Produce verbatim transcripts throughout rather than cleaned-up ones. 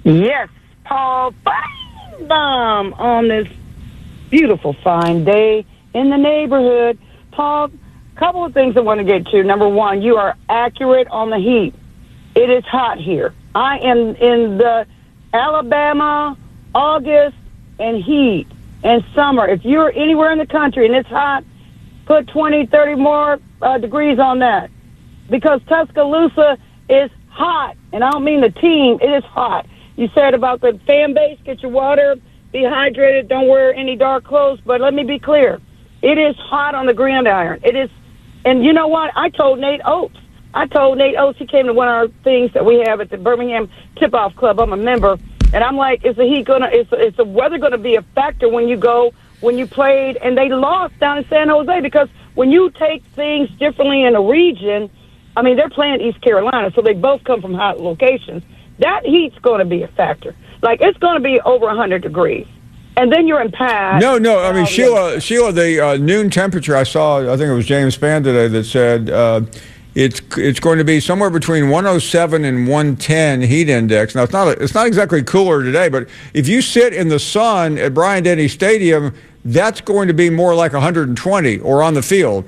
Yes, Paul Feinbaum on this beautiful fine day in the neighborhood. Paul, couple of things I want to get to. Number one, you are accurate on the heat. It is hot here. I am in the Alabama, August, and heat and summer. If you're anywhere in the country and it's hot, put twenty, thirty more uh, degrees on that. Because Tuscaloosa is hot. And I don't mean the team. It is hot. You said about the fan base, get your water, be hydrated, don't wear any dark clothes. But let me be clear. It is hot on the gridiron. It is, and you know what? I told Nate Oates. I told Nate Oates, he came to one of our things that we have at the Birmingham Tip-Off Club. I'm a member. And I'm like, is the heat gonna, is, is the weather gonna be a factor when you go, when you played, and they lost down in San Jose? Because when you take things differently in a region, I mean, they're playing East Carolina, so they both come from hot locations. That heat's going to be a factor. Like, it's going to be over one hundred degrees. And then you're in Pat. No, no. I mean, Sheila, Sheila, the uh, noon temperature, I saw, I think it was James Spann today that said uh, it's it's going to be somewhere between one oh seven and one ten heat index. Now, it's not, a, it's not exactly cooler today, but if you sit in the sun at Bryant-Denny Stadium, that's going to be more like one hundred twenty or on the field.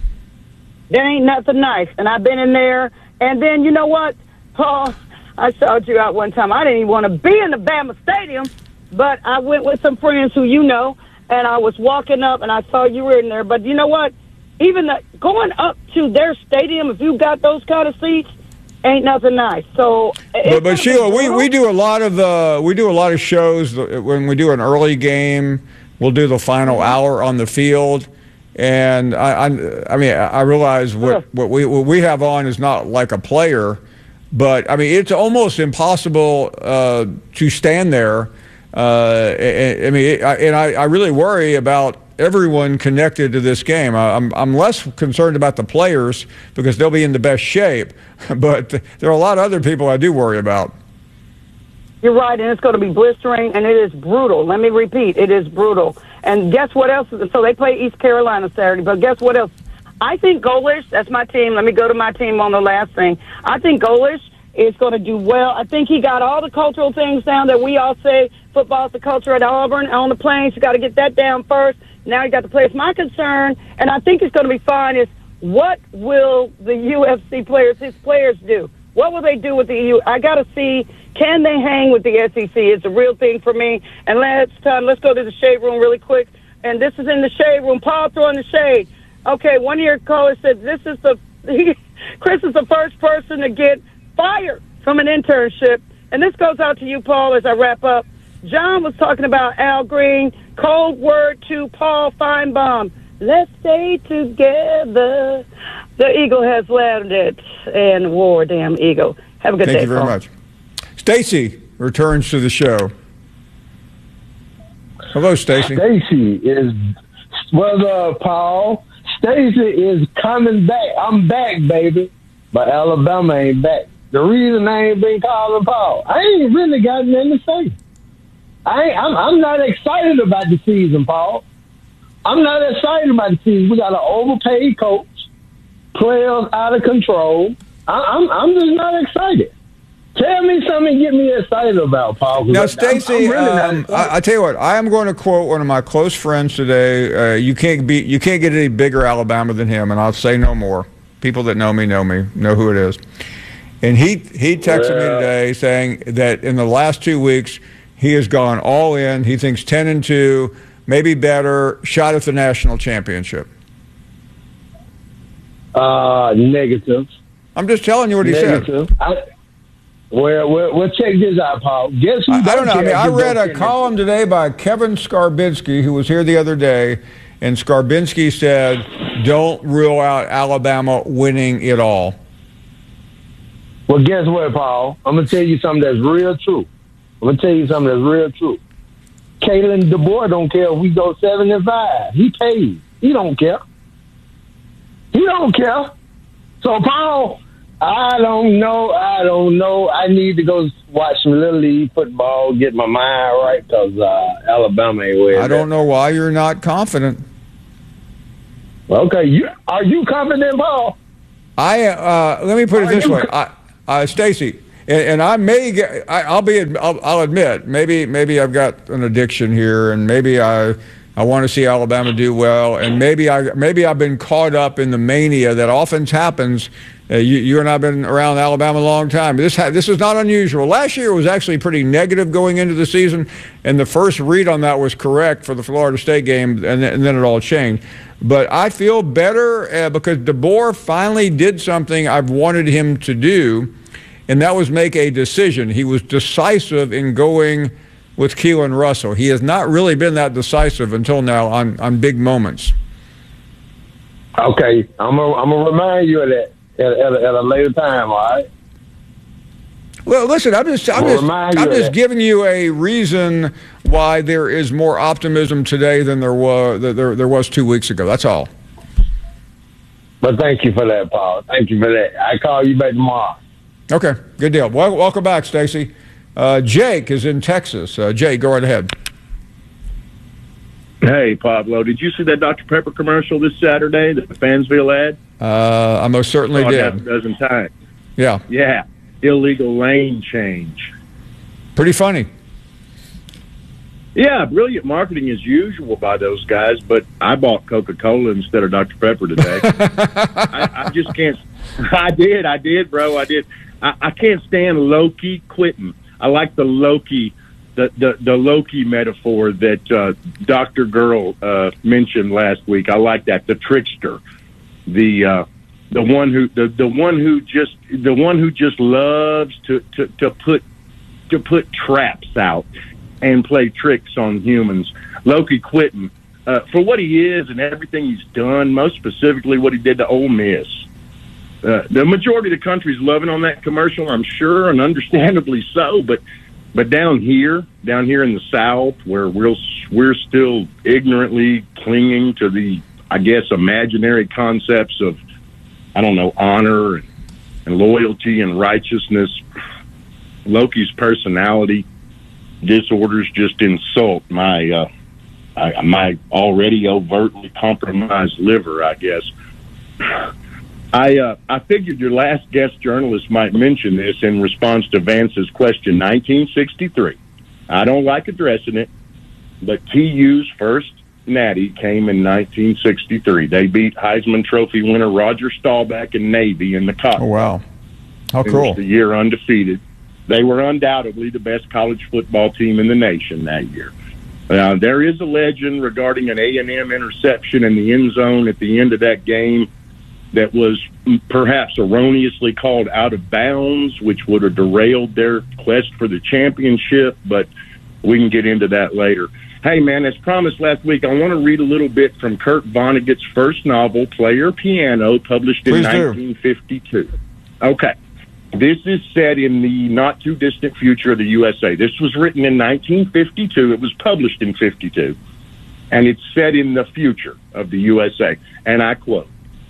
There ain't nothing nice. And I've been in there. And then, you know what, Paul, I showed you out one time. I didn't even want to be in the Bama Stadium, but I went with some friends who you know, and I was walking up, and I saw you were in there. But you know what? Even the, going up to their stadium, if you got those kind of seats, ain't nothing nice. So, but, but Sheila, we, we do a lot of the we do a lot of shows when we do an early game. We'll do the final hour on the field. And I, I, I mean, I realize what, what we what we have on is not like a player, but I mean, it's almost impossible uh, to stand there. Uh, and, I mean, it, I, and I, I really worry about everyone connected to this game. I, I'm I'm less concerned about the players because they'll be in the best shape, but there are a lot of other people I do worry about. You're right, and it's going to be blistering, and it is brutal. Let me repeat, it is brutal. And guess what else? So they play East Carolina Saturday, but guess what else? I think Golish, that's my team. Let me go to my team on the last thing. I think Golish is going to do well. I think he got all the cultural things down that we all say football's the culture at Auburn. On the Plains, you got to get that down first. Now you got the players. My concern, and I think it's going to be fine, is what will the U F C players, his players, do? What will they do with the E U? I got to see, can they hang with the S E C? It's a real thing for me. And let's uh, let's go to the shade room really quick. And this is in the shade room. Paul throwing the shade. Okay, one of your callers said this is the Chris is the first person to get fired from an internship. And this goes out to you, Paul, as I wrap up. John was talking about Al Green. Cold word to Paul Feinbaum. Let's stay together. The eagle has landed, and war, damn eagle. Have a good Thank day, you very Paul. much. Stacy returns to the show. Hello, Stacy. Stacy is, what's up, Paul? Stacy is coming back. I'm back, baby. But Alabama ain't back. The reason I ain't been calling Paul, I ain't really got nothing to say. I ain't, I'm, I'm not excited about the season, Paul. I'm not excited about the season. We got an overpaid coach, players out of control. I, I'm, I'm just not excited. Tell me something to get me excited about, Paul. Now, Stacy, really um, I, I tell you what, I am going to quote one of my close friends today. Uh, you can't be, you can't get any bigger Alabama than him, and I'll say no more. People that know me know me, know who it is. And he he texted yeah. me today saying that in the last two weeks he has gone all in. He thinks ten and two, maybe better, shot at the national championship. Uh, negative. I'm just telling you what he negative. said. I, well, well, well, check this out, Paul. Guess who? I, I don't know. I mean, I read a column today by Kevin Skarbinski, who was here the other day, and Skarbinski said, "Don't rule out Alabama winning it all." Well, guess what, Paul? I'm gonna tell you something that's real true. I'm gonna tell you something that's real true. Kalen DeBoer don't care if we go seven and five. He paid. He don't care. He don't care. So, Paul, I don't know. I don't know. I need to go watch some Little League football, get my mind right, because uh, Alabama ain't where. I don't know why you're not confident. Okay, you are you confident, Paul? I uh, let me put it Are this you way, I, uh, Stacy. and, and I may get, I, I'll be, I'll, I'll admit, maybe, maybe I've got an addiction here, and maybe I, I want to see Alabama do well, and maybe I, maybe I've been caught up in the mania that often happens. Uh, you, you and I have been around Alabama a long time. This ha- this is not unusual. Last year was actually pretty negative going into the season, and the first read on that was correct for the Florida State game, and, th- and then it all changed. But I feel better uh, because DeBoer finally did something I've wanted him to do, and that was make a decision. He was decisive in going with Keelan Russell. He has not really been that decisive until now on, on big moments. Okay, I'm gonna I'm gonna remind you of that at, at, a, at a later time. All right. Well, listen, I'm just I'm just I'm just giving you a reason why there is more optimism today than there was there there was two weeks ago. That's all. But thank you for that, Paul. Thank you for that. I call you back tomorrow. Okay, good deal. Well, welcome back, Stacy. Uh, Jake is in Texas. Uh, Jake, go right ahead. Hey, Pablo, did you see that Doctor Pepper commercial this Saturday, the Fansville ad? Uh, I most certainly did. Half a dozen times. Yeah. Yeah. Illegal lane change. Pretty funny. Yeah, brilliant marketing as usual by those guys, but I bought Coca-Cola instead of Doctor Pepper today. I, I just can't. I did. I did, bro. I did. I, I can't stand Loki quitting. I like the Loki, the, the, the Loki metaphor that uh, Doctor Girl uh, mentioned last week. I like that. The trickster, the uh, the one who the, the one who just the one who just loves to, to, to put to put traps out and play tricks on humans. Loki quitting uh, for what he is and everything he's done. Most specifically, what he did to Ole Miss. Uh, the majority of the country's loving on that commercial, I'm sure, and understandably so. But, but down here, down here in the South, where we're we're still ignorantly clinging to the, I guess, imaginary concepts of, I don't know, honor and, and loyalty and righteousness. Loki's personality disorders just insult my uh, I, my already overtly compromised liver, I guess. I uh, I figured your last guest journalist might mention this in response to Vance's question, nineteen sixty-three. I don't like addressing it, but T U's first natty came in nineteen sixty-three. They beat Heisman Trophy winner Roger Staubach and Navy in the Cotton. Oh, wow. How cool. The year undefeated. They were undoubtedly the best college football team in the nation that year. Uh, there is a legend regarding an A and M interception in the end zone at the end of that game that was perhaps erroneously called out of bounds, which would have derailed their quest for the championship, but we can get into that later. Hey, man, as promised last week, I want to read a little bit from Kurt Vonnegut's first novel, Player Piano, published in Please nineteen fifty-two. Do. Okay. This is set in the not-too-distant future of the U S A. This was written in nineteen fifty-two. It was published in fifty-two. And it's set in the future of the U S A. And I quote,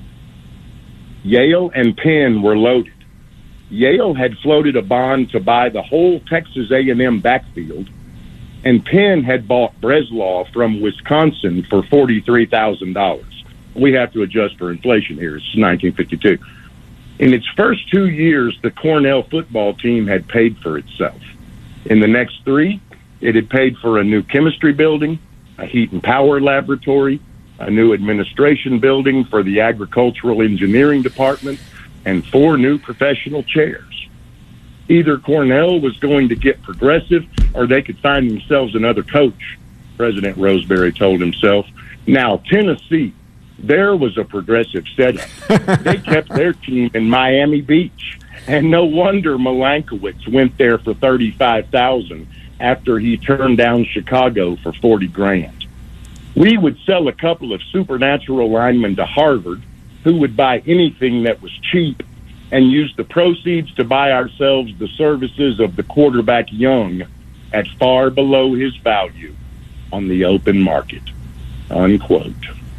Yale and Penn were loaded. Yale had floated a bond to buy the whole Texas A and M backfield, and Penn had bought Breslau from Wisconsin for forty-three thousand dollars. We have to adjust for inflation here. It's nineteen fifty-two. In its first two years, the Cornell football team had paid for itself. In the next three, it had paid for a new chemistry building, a heat and power laboratory, a new administration building for the agricultural engineering department, and four new professional chairs. Either Cornell was going to get progressive or they could find themselves another coach, President Roseberry told himself. Now, Tennessee, there was a progressive setup. They kept their team in Miami Beach, and no wonder Milankowitz went there for thirty-five thousand dollars after he turned down Chicago for forty grand. We would sell a couple of supernatural linemen to Harvard who would buy anything that was cheap and use the proceeds to buy ourselves the services of the quarterback Young at far below his value on the open market. Unquote.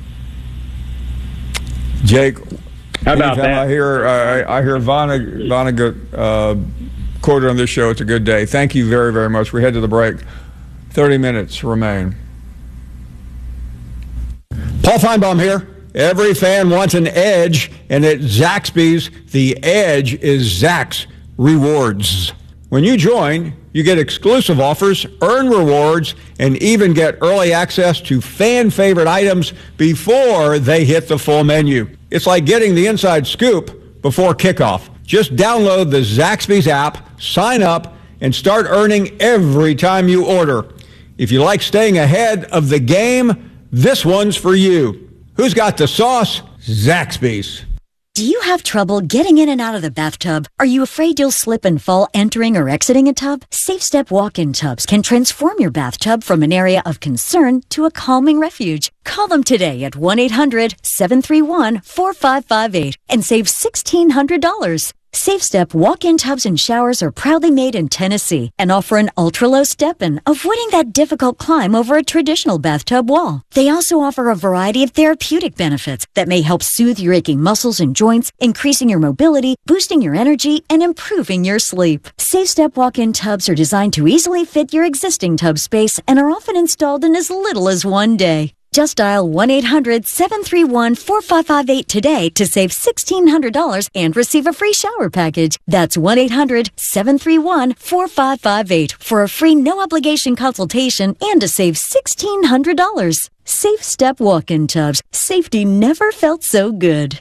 Jake, how about that? I hear I, I hear Vonnegut, Vonnegut uh, quoted on this show. It's a good day. Thank you very, very much. We head to the break. Thirty minutes remain. Paul Feinbaum here. Every fan wants an edge, and at Zaxby's, the edge is Zax Rewards. When you join, you get exclusive offers, earn rewards, and even get early access to fan-favorite items before they hit the full menu. It's like getting the inside scoop before kickoff. Just download the Zaxby's app, sign up, and start earning every time you order. If you like staying ahead of the game, this one's for you. Who's got the sauce? Zaxby's. Do you have trouble getting in and out of the bathtub? Are you afraid you'll slip and fall entering or exiting a tub? SafeStep walk-in tubs can transform your bathtub from an area of concern to a calming refuge. Call them today at one eight hundred seven three one four five five eight and save sixteen hundred dollars. SafeStep walk-in tubs and showers are proudly made in Tennessee and offer an ultra-low step-in, avoiding that difficult climb over a traditional bathtub wall. They also offer a variety of therapeutic benefits that may help soothe your aching muscles and joints, increasing your mobility, boosting your energy, and improving your sleep. SafeStep walk-in tubs are designed to easily fit your existing tub space and are often installed in as little as one day. Just dial one eight hundred seven three one four five five eight today to save sixteen hundred dollars and receive a free shower package. That's one eight hundred seven three one four five five eight for a free no-obligation consultation and to save sixteen hundred dollars. SafeStep walk-in tubs. Safety never felt so good.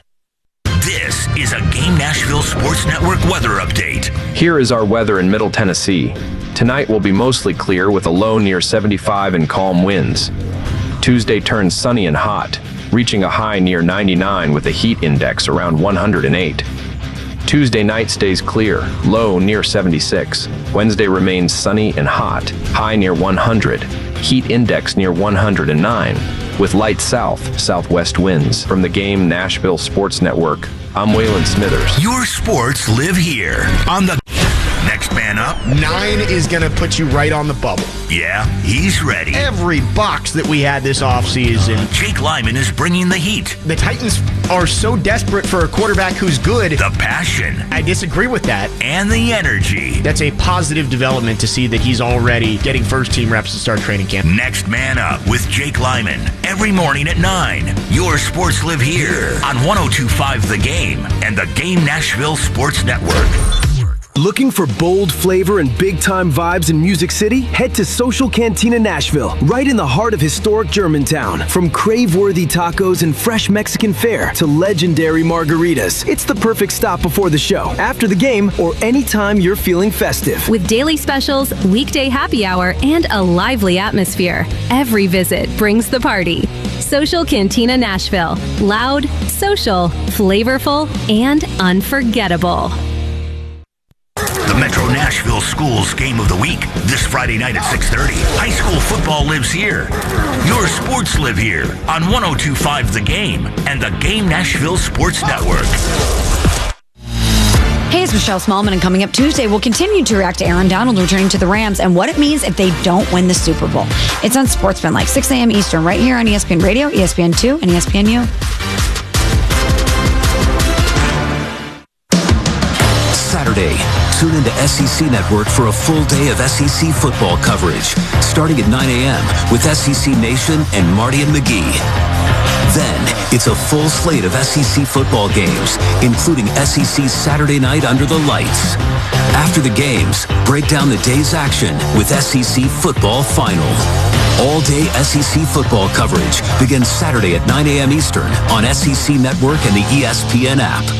This is a Game Nashville Sports Network weather update. Here is our weather in Middle Tennessee. Tonight will be mostly clear with a low near seventy-five and calm winds. Tuesday turns sunny and hot, reaching a high near ninety-nine with a heat index around one hundred eight. Tuesday night stays clear, low near seventy-six. Wednesday remains sunny and hot, high near one hundred, heat index near one hundred nine, with light south-southwest winds. From the Game Nashville Sports Network, I'm Waylon Smithers. Your sports live here on the Next Man Up. Nine is going to put you right on the bubble. Yeah, he's ready. Every box that we had this offseason. Jake Lyman is bringing the heat. The Titans are so desperate for a quarterback who's good. The passion. I disagree with that. And the energy. That's a positive development to see that he's already getting first-team reps to start training camp. Next Man Up with Jake Lyman. Every morning at nine. Your sports live here on one oh two point five The Game and the Game Nashville Sports Network. Looking for bold flavor and big-time vibes in Music City? Head to Social Cantina Nashville, right in the heart of historic Germantown. From crave-worthy tacos and fresh Mexican fare to legendary margaritas, it's the perfect stop before the show, after the game, or anytime you're feeling festive. With daily specials, weekday happy hour, and a lively atmosphere, every visit brings the party. Social Cantina Nashville. Loud, social, flavorful, and unforgettable. The Metro Nashville Schools Game of the Week, this Friday night at six thirty. High school football lives here. Your sports live here on one oh two point five The Game and the Game Nashville Sports Network. Hey, it's Michelle Smallman, and coming up Tuesday, we'll continue to react to Aaron Donald returning to the Rams and what it means if they don't win the Super Bowl. It's on Sportsman, like six a.m. Eastern, right here on E S P N Radio, E S P N two, and E S P N U. Saturday, tune into S E C Network for a full day of S E C football coverage, starting at nine a.m. with S E C Nation and Marty and McGee. Then, it's a full slate of S E C football games, including S E C Saturday Night Under the Lights. After the games, break down the day's action with S E C Football Final. All-day S E C football coverage begins Saturday at nine a.m. Eastern on S E C Network and the E S P N app.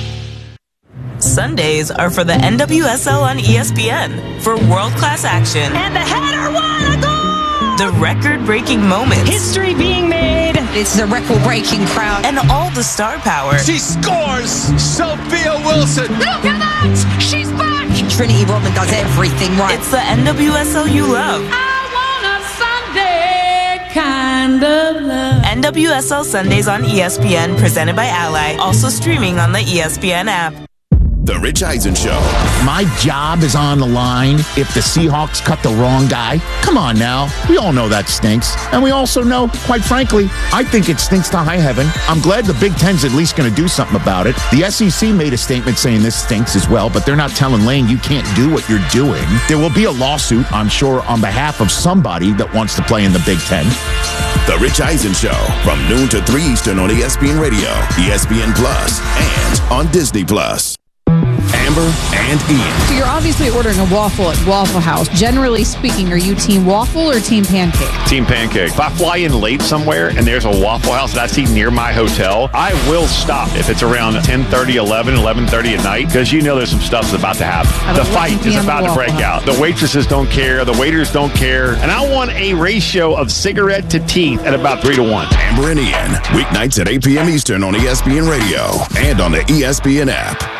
Sundays are for the N W S L on E S P N for world-class action. And the header won a goal! The record-breaking moments. History being made. It's the record-breaking crowd. And all the star power. She scores! Sophia Wilson! Look at that! She's back! Trinity Rodman does everything right. It's the N W S L you love. I want a Sunday kind of love. N W S L Sundays on E S P N, presented by Ally. Also streaming on the E S P N app. The Rich Eisen Show. My job is on the line if the Seahawks cut the wrong guy. Come on now. We all know that stinks. And we also know, quite frankly, I think it stinks to high heaven. I'm glad the Big Ten's at least going to do something about it. The S E C made a statement saying this stinks as well, but they're not telling Lane you can't do what you're doing. There will be a lawsuit, I'm sure, on behalf of somebody that wants to play in the Big Ten. The Rich Eisen Show from noon to three Eastern on E S P N Radio, E S P N Plus, and on Disney Plus. Amber Amber, and Ian. So you're obviously ordering a waffle at Waffle House. Generally speaking, are you team waffle or team pancake? Team pancake. If I fly in late somewhere and there's a Waffle House that I see near my hotel, I will stop if it's around ten thirty, eleven, eleven thirty at night, because you know there's some stuff that's about to happen. The fight is about to break out. The waitresses don't care. The waiters don't care. And I want a ratio of cigarette to teeth at about three to one. Amber and Ian, weeknights at eight p.m. Eastern on E S P N Radio and on the E S P N app.